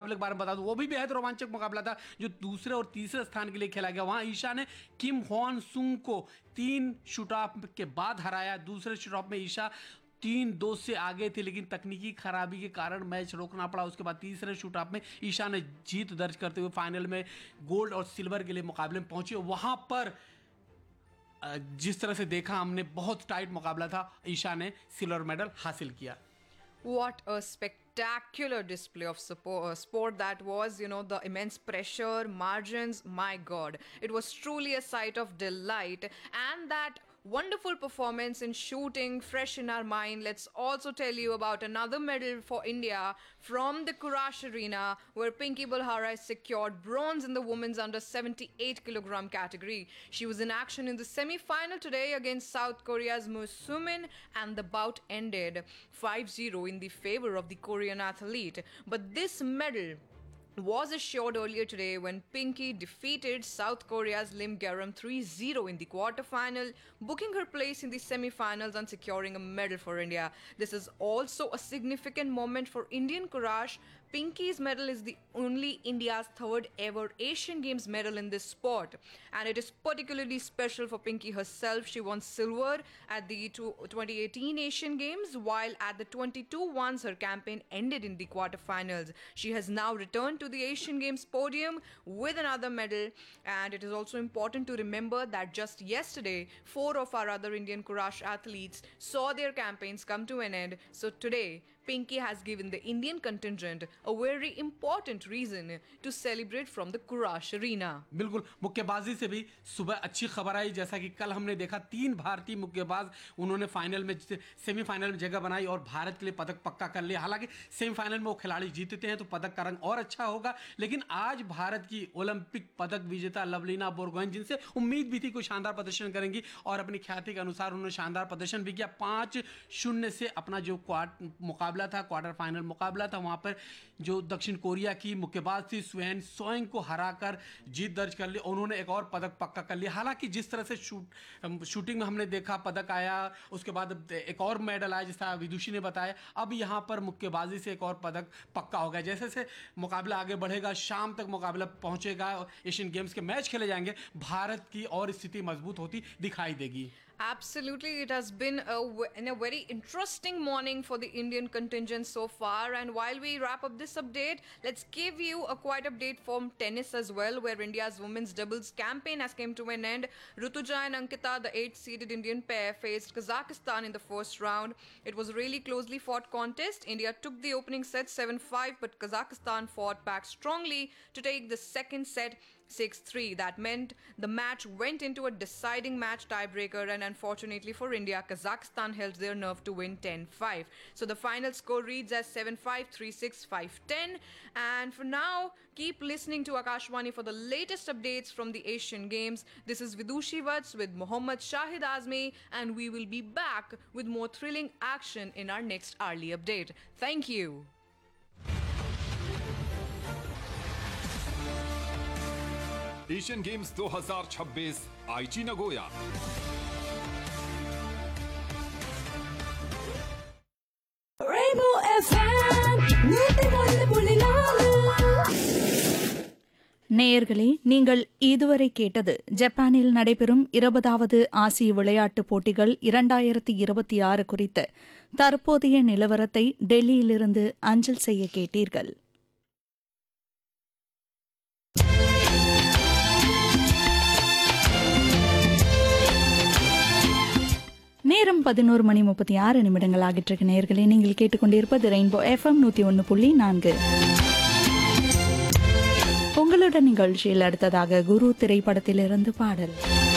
मुकाबले के बारे में बता दूं, वो भी बेहद रोमांचक मुकाबला था जो दूसरे और तीसरे स्थान के लिए खेला गया। वहां ईशा ने किम हॉन सुंग को 3 शूट ऑफ के बाद हराया। दूसरे शूट ऑफ में ईशा 3-2 से आगे थी, लेकिन तकनीकी खराबी के कारण मैच रोकना पड़ा। उसके बाद तीसरे शूट ऑफ में ईशा ने जीत दर्ज करते हुए फाइनल में गोल्ड और सिल्वर के लिए मुकाबले में पहुंची। वहां पर जिस तरह से देखा हमने, बहुत टाइट मुकाबला था, ईशा ने सिल्वर मेडल हासिल किया। What a spectacular display of sport that was, the immense pressure, margins, my God. It was truly a sight of delight. And that wonderful performance in shooting, fresh in our mind. Let's also tell you about another medal for India from the Kurash Arena, where Pinky Balhara secured bronze in the women's under 78 kilogram category. She was in action in the semi-final today against South Korea's Moo Sumin, and the bout ended 5-0 in the favor of the Korean athlete. But this medal was assured earlier today when Pinky defeated South Korea's Lim Garam 3-0 in the quarterfinal, booking her place in the semi-finals and securing a medal for India. This is also a significant moment for Indian Courage. Pinky's medal is the only India's third ever Asian Games medal in this sport, and it is particularly special for Pinky herself. She won silver at the 2018 Asian Games, while at the 22 ones her campaign ended in the quarterfinals. She has now returned to the Asian Games podium with another medal, and it is also important to remember that just yesterday 4 of our other Indian Courage athletes saw their campaigns come to an end. So today Pinky has given the Indian contingent a very important reason to celebrate from the Courage Arena. बिल्कुल, मुक्केबाजी से भी सुबह अच्छी खबर आई। जैसा कि कल हमने देखा 3 भारतीय मुक्केबाज उन्होंने फाइनल में, सेमीफाइनल में जगह बनाई और भारत के लिए पदक पक्का कर लिया। हालांकि सेमीफाइनल में वो खिलाड़ी जीतते हैं तो पदक का रंग और अच्छा होगा, लेकिन आज भारत की ओलंपिक पदक विजेता लवलीना बोरगोहेन, जिनसे उम्मीद भी थी कोई शानदार प्रदर्शन करेंगी और अपनी ख्याति के अनुसार उन्होंने शानदार प्रदर्शन भी किया। 5-0 से अपना जो मुकाबला था, क्वार्टर फाइनल मुकाबला था, वहां पर जो दक्षिण कोरिया की मुक्केबाज थी स्वेन सोइंग को हराकर जीत दर्ज कर ली। उन्होंने एक और पदक पक्का कर लिया। हालांकि जिस तरह से शूटिंग में हमने देखा पदक आया, उसके बाद एक और मेडल आया जिसका विदुषी ने बताया, अब यहां पर मुक्केबाजी से एक और पदक पक्का हो गया। जैसे जैसे मुकाबला आगे बढ़ेगा, शाम तक मुकाबला पहुंचेगा, एशियन गेम्स के मैच खेले जाएंगे, भारत की और स्थिति मजबूत होती दिखाई देगी। Absolutely, it has been a very interesting morning for the Indian contingent so far. And while we wrap up this update, let's give you a quick update from tennis as well, where India's women's doubles campaign has come to an end. Rutuja and Ankita, the 8th-seeded Indian pair, faced Kazakhstan in the first round. It was a really closely fought contest. India took the opening set 7-5, but Kazakhstan fought back strongly to take the second set 6-3. That meant the match went into a deciding match tiebreaker, and unfortunately for India, Kazakhstan held their nerve to win 10-5. So the final score reads as 7-5, 3-6, 5-10. And for now, keep listening to Akashwani for the latest updates from the Asian Games. This is Vidushi Vats with Mohammad Shahid Azmi, and we will be back with more thrilling action in our next hourly update. Thank you. Asian games 2026 आईची Nagoya. Rainbow FM, நேயர்களே, நீங்கள் இதுவரை கேட்டது ஜப்பானில் நடைபெறும் 20வது ஆசிய விளையாட்டுப் போட்டிகள் 2026 குறித்த தற்போதைய நிலவரத்தை டெல்லியிலிருந்து அஞ்சல் செய்ய கேட்டீர்கள். நேரம் 11:36 ஆகிட்டு இருக்கு. நேயர்களே, நீங்கள் கேட்டுக்கொண்டிருப்பது ரெயின்போ FM 101.4. உங்களுடன் நிகழ்ச்சியில் அடுத்ததாக குரு திரைப்படத்திலிருந்து பாடல்.